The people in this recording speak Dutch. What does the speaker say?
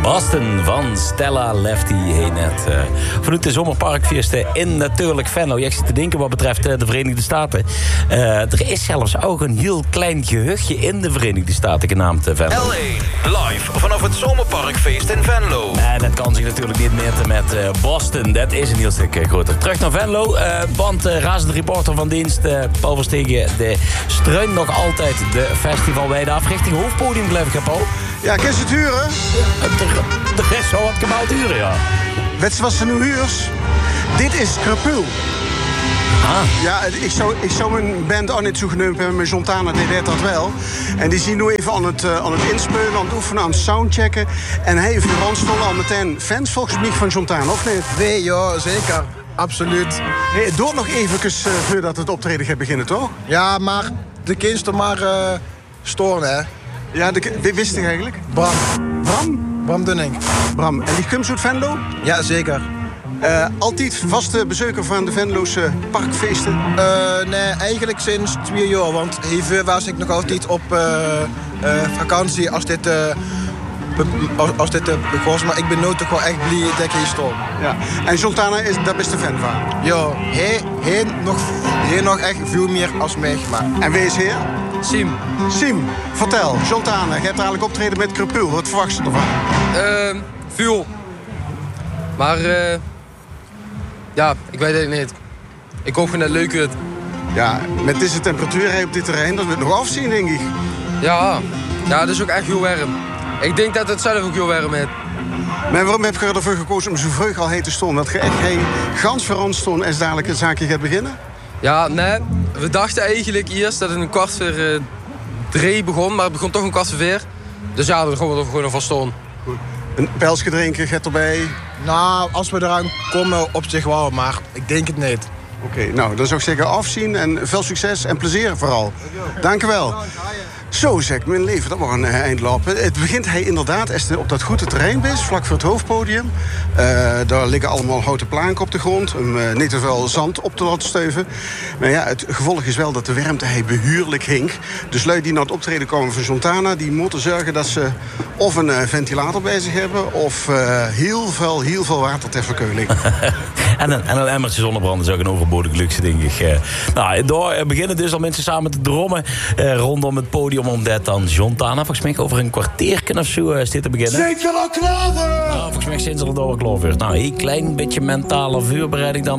Boston van Stella Lefty. Hey, net vanuit de zomerparkfeesten in natuurlijk Venlo. Je zit te denken wat betreft de Verenigde Staten. Er is zelfs ook een heel klein gehuchtje in de Verenigde Staten genaamd Venlo. LA, live vanaf het zomerparkfeest in Venlo. En dat kan zich natuurlijk niet meten met Boston. Dat is een heel stuk groter. Terug naar Venlo, want razend reporter van dienst Paul Verstegen, de streunt nog altijd de festivalwijde af richting hoofdpodium, geloof ik, Paul. Ja, kun je het huren? De rest zou wat gebouwd huren, ja. Weet je wat ze nu huurs? Dit is Crapule. Ah. Ja, ik zou mijn band ook niet toegenomen hebben. Met Jontana deed dat wel. En die zien nu even aan het inspelen, aan het oefenen, aan het soundchecken. En hij heeft stonden al meteen fans volgens mij van Jontana, of niet? Nee, ja, zeker. Absoluut. Hey, het doet nog even voordat het optreden gaat beginnen, toch? Ja, maar de kinderen maar storen, hè. Ja, wie wist ik eigenlijk? Bram. Bram? Bram Dunning. Bram. En die komt uit Venlo? Ja, zeker. Altijd vaste bezoeker van de Venloze parkfeesten? Nee, eigenlijk sinds 2 jaar. Want hiervoor was ik nog altijd op vakantie als dit begon. Maar ik ben nooit toch wel echt blij dat ik hier stond. Ja. En Jontana, daar best de fan van? Ja, hij nog echt veel meer als mij gemaakt. En wie is heer? Sim. Sim, vertel. Jontana, je hebt eigenlijk optreden met Crapule. Wat verwacht je ervan? Veel. Maar ja, ik weet het niet. Ik hoop gewoon dat het leuk wordt. Ja, met deze temperatuur op dit terrein, dat wordt nog afzien, denk ik. Ja, dat is ook echt heel warm. Ik denk dat het zelf ook heel warm is. Maar waarom heb je ervoor gekozen om zo vroeg al heen te stonden? Dat je echt gans verrand stond en dadelijk het zaakje gaat beginnen? Ja, nee. We dachten eigenlijk eerst dat het een 2:45 begon, maar het begon toch een 2:15. Dus ja, daar gaan we gewoon van stonden. Een pijlsje drinken, gaat erbij? Nou, als we eraan komen op zich wel, maar ik denk het niet. Oké, nou, dan zou ik zeggen afzien en veel succes en plezier vooral. Dank u wel. Zo zeg, mijn leven, dat mag een eindlopen. Het begint hij inderdaad als je op dat goede terrein bent, vlak voor het hoofdpodium. Daar liggen allemaal houten planken op de grond, om niet te veel zand op te laten steuven. Maar ja, het gevolg is wel dat de warmte hij behuurlijk hing. Dus lui die naar het optreden komen van Jontana, die moeten zorgen dat ze of een ventilator bij zich hebben, of heel veel water ter verkeuling. En een emmertje zonnebrand is ook een overbodig luxe, denk ik. Nou, door beginnen dus al mensen samen te drommen rondom het podium, omdat dan Jontana volgens mij over een kwartiertje of zo zit te beginnen. Zijn we al klaar? Nou, volgens mij zijn ze er al klaar voor. Nou, een klein beetje mentale voorbereiding dan